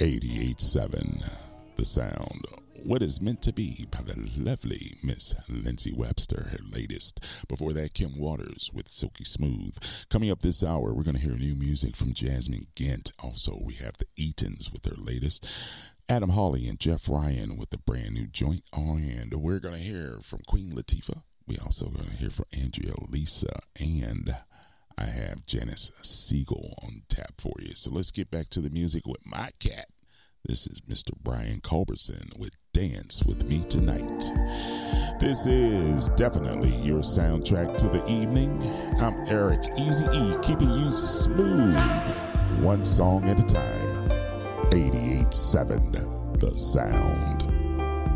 88.7 The Sound. What is meant to be by the lovely Miss Lindsay Webster, her latest. Before that, Kim Waters with Silky Smooth. Coming up this hour, we're going to hear new music from Jasmine Gent. Also, we have the Eatons with their latest. Adam Hawley and Jeff Ryan with the brand new joint. And we're going to hear from Queen Latifah. We also going to hear from Andrea Lisa, and I have Janice Siegel on tap for you. So let's get back to the music with my cat. This is Mr. Brian Culbertson with Dance With Me Tonight. This is definitely your soundtrack to the evening. I'm Eric Easy E, keeping you smooth, one song at a time. 88.7 The Sound.